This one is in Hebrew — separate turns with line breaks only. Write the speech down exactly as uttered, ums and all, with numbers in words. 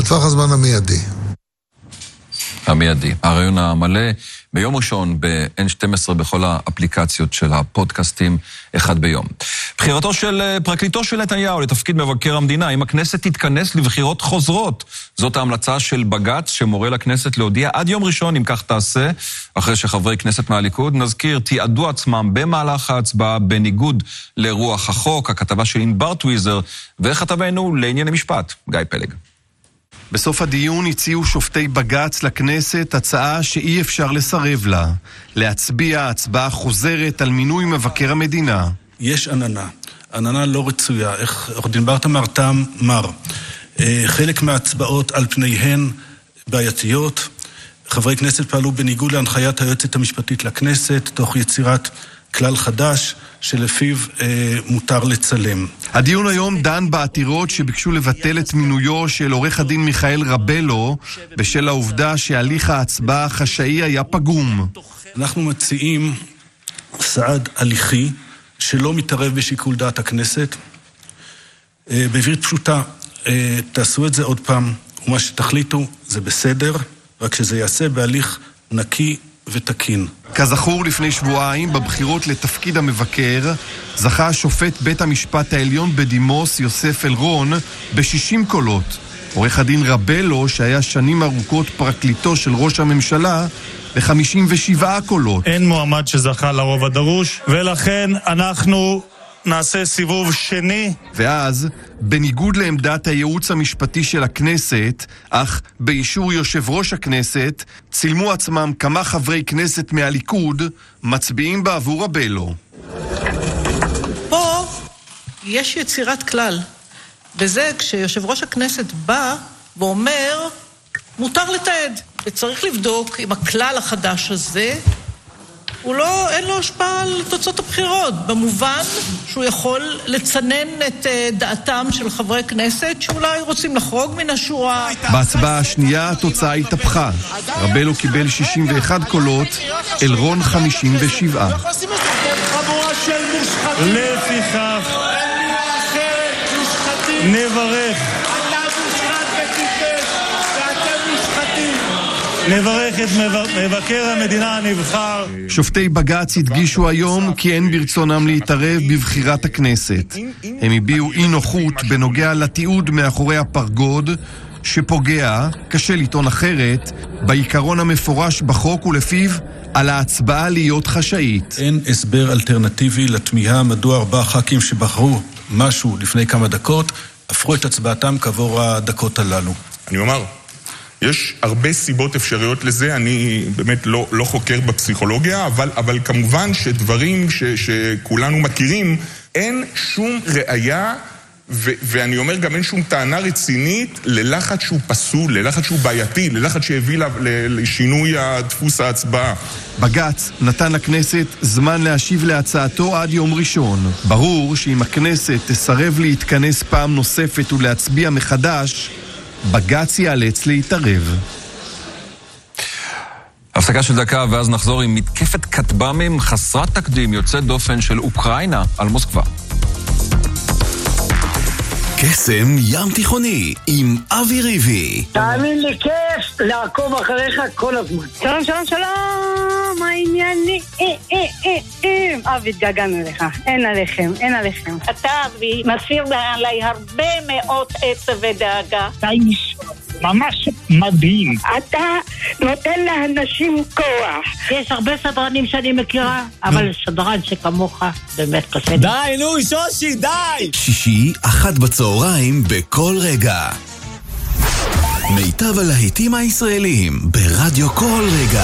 בטווח הזמן המיידי.
המיידי. הרעיון המלא ביום ראשון ב-אן שתים עשרה בכל האפליקציות של הפודקאסטים, אחד ביום. בחירתו של פרקליטו של נתניהו לתפקיד מבקר המדינה, אם הכנסת תתכנס לבחירות חוזרות. זאת ההמלצה של בג"ץ שמורה לכנסת להודיע עד יום ראשון, אם כך תעשה, אחרי שחברי כנסת מהליכוד, נזכיר, תיעדו עצמם במהלך ההצבעה בניגוד לרוח החוק, הכתבה של ענבר טוויזר, וכתבנו לעניין המשפט, גיא פלג.
בסוף הדיון הציעו שופטי בג"ץ לכנסת הצעה שאי אפשר לסרב לה, להצביע הצבעה חוזרת על מינוי מבקר המדינה.
יש עננה, עננה לא רצויה, איך עורך דין ברטמר טעם מר. חלק מההצבעות על פניהן בעייתיות, חברי כנסת פעלו בניגוד להנחיית היועצת המשפטית לכנסת, תוך יצירת כלל חדש שלפיו אה, מותר לצלם.
הדיון היום דן בעתירות שביקשו לבטל את מינויו של עורך הדין מיכאל רבלו, בשל העובדה שהליך ההצבעה החשאי היה פגום.
אנחנו מציעים סעד הליכי שלא מתערב בשיקול דעת הכנסת. אה, בעברית פשוטה, אה, תעשו את זה עוד פעם, ומה שתחליטו זה בסדר, רק שזה יעשה בהליך נקי ותקין.
כזכור, לפני שבועיים בבחירות לתפקיד המבקר זכה שופט בית המשפט העליון בדימוס יוסף אלרון ב-שישים קולות. עורך הדין רבלו, שהיה שנים ארוכות פרקליטו של ראש הממשלה, ב-חמישים ושבעה קולות.
אין מועמד שזכה לרוב הדרוש, ולכן אנחנו נעשה סיבוב שני.
ואז, בניגוד לעמדת הייעוץ המשפטי של הכנסת, אך באישור יושב ראש הכנסת, צילמו עצמם כמה חברי כנסת מהליכוד, מצביעים בעבור רבלו.
פה יש יצירת כלל. וזה כשיושב ראש הכנסת בא ואומר, מותר לתעד. וצריך לבדוק אם הכלל החדש הזה, הוא לא, אין לו השפעה על תוצאות הבחירות, במובן שהוא יכול לצנן את דעתם של חברי כנסת שאולי רוצים לחרוג מן השורה.
בהצבעה השנייה התוצאה התהפכה. רבלו קיבל שישים ואחד קולות, אלרון חמישים ושבע.
לפיכך נברך נברך את מבקר המדינה הנבחר.
שופטי בג"ץ הדגישו היום כי אין ברצונם להתערב בבחירת הכנסת. הם הביעו אי נוחות בנוגע לתיעוד מאחורי הפרגוד, שפוגע, קשה לטעון אחרת, בעיקרון המפורש בחוק ולפיו על ההצבעה להיות חשאית.
אין הסבר אלטרנטיבי לתמיהה מדוע ארבעה ח"כים שבחרו משהו לפני כמה דקות, הפכו את הצבעתם כעבור הדקות הללו.
אני אומר, יש הרבה סיבות אפשריות לזה, אני באמת לא, לא חוקר בפסיכולוגיה, אבל, אבל כמובן שדברים ש, שכולנו מכירים, אין שום ראייה, ו, ואני אומר גם אין שום טענה רצינית ללחץ שהוא פסול, ללחץ שהוא בעייתי, ללחץ שהביא לשינוי הדפוס ההצבעה.
בג"ץ נתן לכנסת זמן להשיב להצעתו עד יום ראשון. ברור שאם הכנסת תסרב להתכנס פעם נוספת ולהצביע מחדש, בג"ץ ייאלץ להתערב.
הפסקה של דקה ואז נחזור עם מתקפת כטב"מים חסרת תקדים יוצאת דופן של אוקראינה על מוסקבה.
קסם ים תיכוני עם אבי ריבי.
תאמין לי, כיף לעקוב אחריך כל הזמן.
שלום, שלום, שלום, מה הענייני? אבי, התגעגענו לך, אין עליכם, אין עליכם.
אתה, אבי, מסיר עליי הרבה מאוד עצב ודאגה.
אתה איש ממש מדהים.
אתה נותן לאנשים כוח.
יש הרבה סדרנים שאני מכירה, אבל סדרן שכמוך באמת קשה.
די, נו, שושי, די!
שישי, אחת בצהריים, בכל רגע. מיטב הלהיטים הישראלים, ברדיו כל רגע.